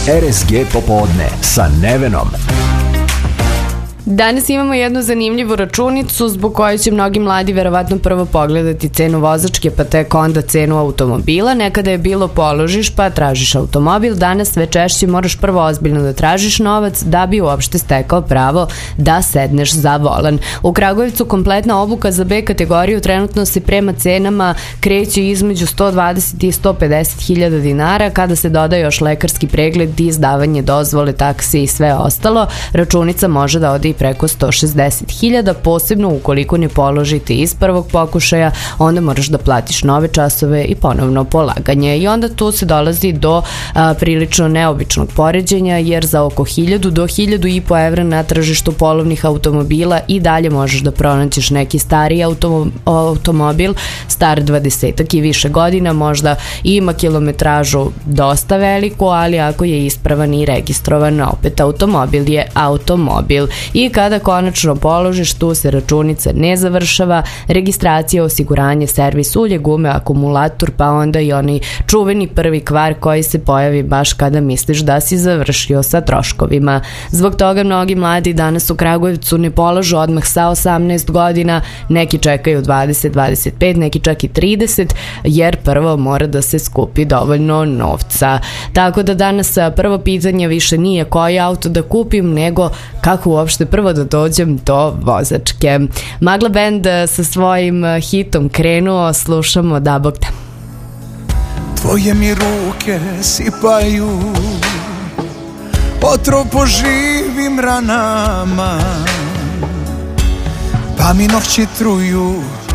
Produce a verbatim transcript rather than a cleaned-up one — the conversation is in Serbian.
R S G popodne sa Nevenom. Danas imamo jednu zanimljivu računicu zbog koje će mnogi mladi verovatno prvo pogledati cenu vozačke pa tek onda cenu automobila. Nekada je bilo položiš pa tražiš automobil, danas sve češće moraš prvo ozbiljno da tražiš novac da bi uopšte stekao pravo da sedneš za volan. U Kragujevcu kompletna obuka za B kategoriju trenutno se prema cenama kreće između sto dvadeset i sto pedeset hiljada dinara. Kada se doda još lekarski pregled i izdavanje dozvole, taksi i sve ostalo, računica može da ode preko sto šezdeset hiljada, posebno ukoliko ne položite iz prvog pokušaja, onda moraš da platiš nove časove i ponovno polaganje. I onda tu se dolazi do a, prilično neobičnog poređenja, jer za oko hiljadu do hiljadu i po evra na tržištu polovnih automobila i dalje možeš da pronaćeš neki stariji automo, automobil, star dvadesetak i više godina, možda ima kilometražu dosta veliku, ali ako je ispravan i registrovan, opet automobil je automobil. I kada konačno položiš, tu se računica ne završava, registracija, osiguranje, servis, ulje, gume, akumulator, pa onda i onaj čuveni prvi kvar koji se pojavi baš kada misliš da si završio sa troškovima. Zbog toga mnogi mladi danas u Kragujevcu ne polažu odmah sa osamnaest godina, neki čekaju dvadeset, dvadeset pet, neki čak i trideset, jer prvo mora da se skupi dovoljno novca. Tako da danas prvo pitanje više nije koji auto da kupim, nego kako uopšte prvo da dođem do vozačke. Magla band sa svojim hitom krenuo, slušamo Da Bog da. Tvoje mi ruke sipaju otrov po živim ranama, pa mi noći truju